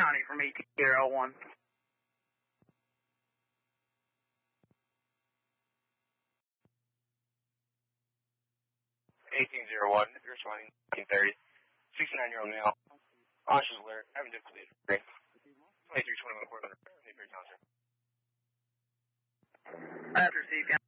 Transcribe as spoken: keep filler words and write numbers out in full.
County from E T R L one. eighteen oh one, you're responding, eighteen thirty. sixty-nine-year-old male. Conscious alert, having difficulty. twenty-three twenty-one, Portland. After Steve County.